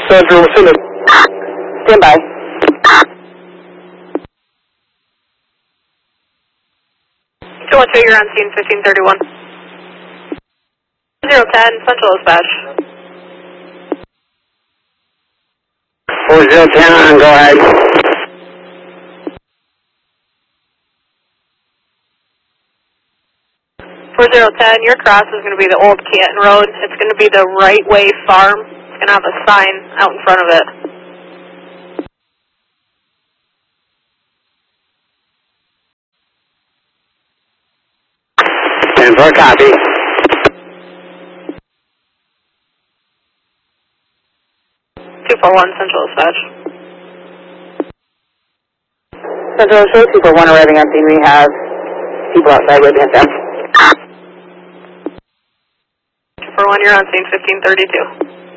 Central, we'll send it. Stand by. 212, you're on scene 1531. 010, Central Dispatch. 4010, go ahead. Your cross is going to be the old Canton Road. It's going to be the Right Way Farm. It's going to have a sign out in front of it. And for a copy. Central Dispatch. Central Show 241 arriving on scene. We have people outside waiting at them. 241, you're on scene 1532.